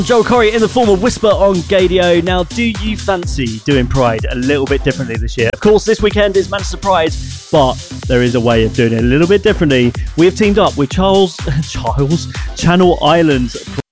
Joel Corey in the form of Whisper on Gadio. Now, do you fancy doing Pride a little bit differently this year? Of course, this weekend is Manchester Pride, but there is a way of doing it a little bit differently. We have teamed up with Channel Islands